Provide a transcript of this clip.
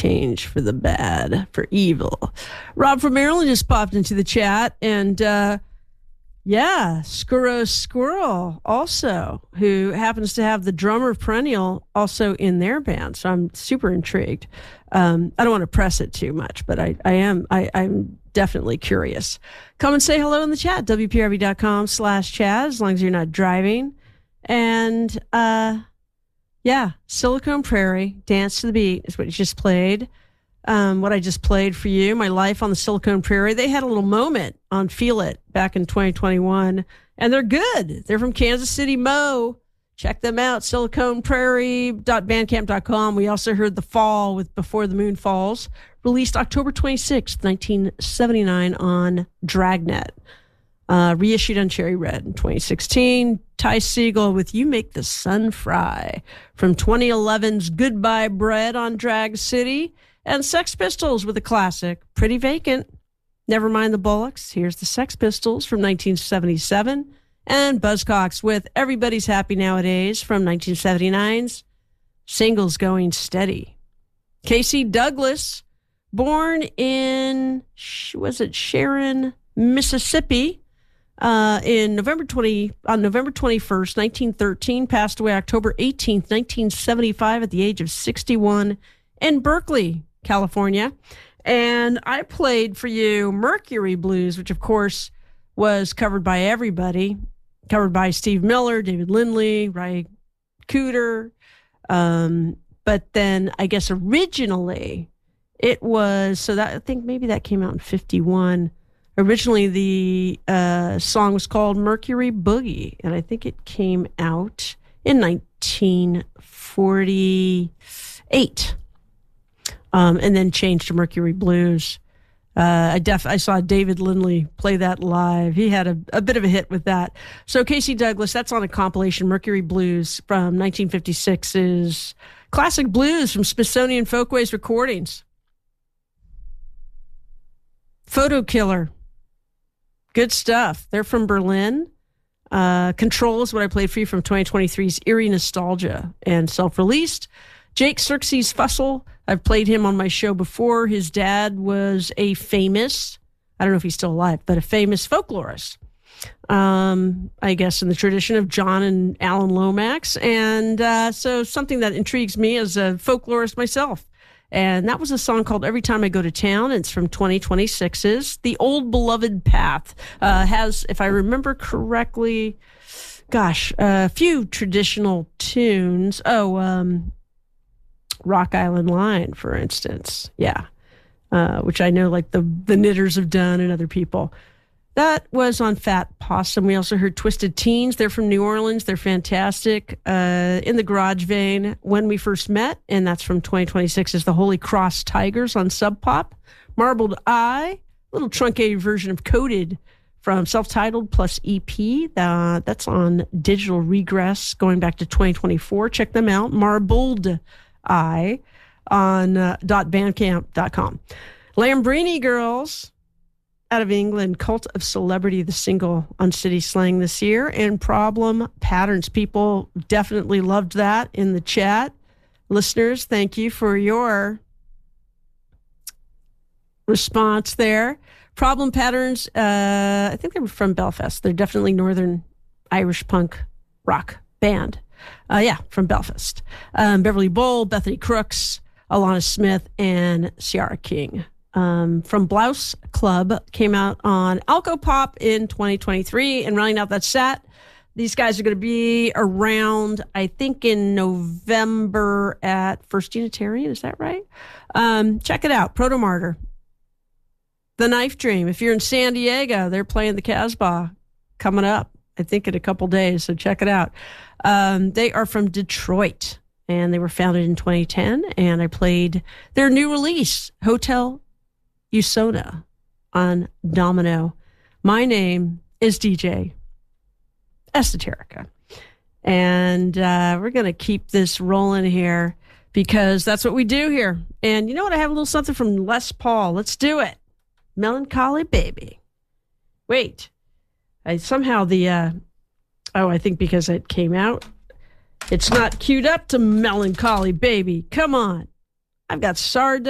change for the bad, for evil. Rob from Maryland just popped into the chat, and Skuro Squirrel also, who happens to have the drummer of Perennial also in their band. So I'm super intrigued. I don't want to press it too much, but I'm definitely curious. Come and say hello in the chat, WPRV.com/chat, as long as you're not driving. And Silicon Prairie, Dance to the Beat is what you just played. What I just played for you, My Life on the Silicon Prairie. They had a little moment on Feel It back in 2021, and they're good. They're from Kansas City, Mo. Check them out, siliconprairie.bandcamp.com. We also heard The Fall with Before the Moon Falls, released October 26th, 1979 on Dragnet. Reissued on Cherry Red in 2016. Ty Segall with You Make the Sun Fry from 2011's Goodbye Bread on Drag City. And Sex Pistols with a classic, Pretty Vacant. Never Mind the Bollocks. Here's the Sex Pistols from 1977. And Buzzcocks with Everybody's Happy Nowadays from 1979's Singles Going Steady. Casey Douglas, born in, Sharon, Mississippi, on November 21st, 1913, passed away October 18th, 1975 at the age of 61 in Berkeley, California. And I played for you Mercury Blues, which of course was covered by everybody, covered by Steve Miller, David Lindley, Ry Cooder. But then I guess originally it was, so that I think maybe that came out in 51. Originally the song was called Mercury Boogie, and I think it came out in 1948. And then changed to Mercury Blues. I saw David Lindley play that live. He had a bit of a hit with that. So Casey Douglas, that's on a compilation, Mercury Blues from 1956's Classic Blues from Smithsonian Folkways Recordings. Photo Killer. Good stuff. They're from Berlin. Control is what I played for you from 2023's Eerie Nostalgia and self-released. Jake Xerxes Fussell, I've played him on my show before. His dad was a famous, I don't know if he's still alive, but a famous folklorist. I guess in the tradition of John and Alan Lomax. And so something that intrigues me as a folklorist myself. And that was a song called Every Time I Go to Town. It's from 2026's The Old Beloved Path. Has, if I remember correctly, a few traditional tunes. Rock Island Line, for instance. Yeah. Which I know like the Knitters have done and other people. That was on Fat Possum. We also heard Twisted Teens. They're from New Orleans. They're fantastic. In the Garage Vein, When We First Met, and that's from 2026 is the Holy Cross Tigers on Sub Pop. Marbled Eye, little truncated version of Coded from Self-Titled plus EP. That's on Digital Regress going back to 2024. Check them out. Marbled Eye on .bandcamp.com. Lambrini Girls out of England, Cult of Celebrity, the single on City Slang this year, and Problem Patterns. People definitely loved that in the chat. Listeners, thank you for your response there. Problem Patterns, I think they were from Belfast. They're definitely Northern Irish punk rock band. From Belfast. Beverly Bull, Bethany Crooks, Alana Smith, and Ciara King. From Blouse Club, came out on Alco Pop in 2023. And rounding out that set, these guys are going to be around, I think, in November at First Unitarian. Is that right? Check it out. Proto Martyr. The Knife Dream. If you're in San Diego, they're playing the Casbah coming up, I think, in a couple days. So check it out. They are from Detroit, and they were founded in 2010. And I played their new release, Hotel Usona, on Domino. My name is DJ Esoterica. And we're going to keep this rolling here because that's what we do here. And you know what? I have a little something from Les Paul. Let's do it. Melancholy Baby. Wait. I think because it came out, it's not queued up to Melancholy Baby. Come on. I've got Sardou.